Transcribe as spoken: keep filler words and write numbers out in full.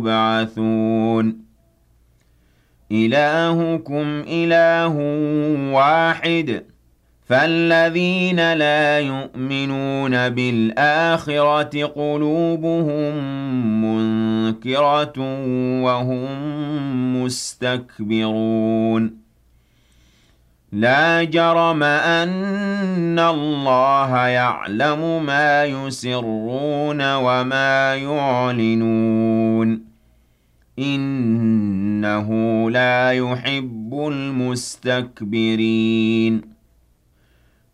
يبعثون إلهكم إله واحد فالذين لا يؤمنون بالآخرة قلوبهم منكرة وهم مستكبرون لا جرم أن الله يعلم ما يسرون وما يعلنون إنه لا يحب المستكبرين